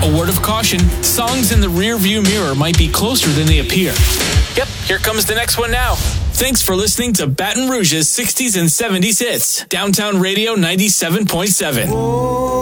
A word of caution, songs in the rear-view mirror might be closer than they appear. Yep, here comes the next one now. Thanks for listening to Baton Rouge's 60s and 70s hits. Downtown Radio 97.7.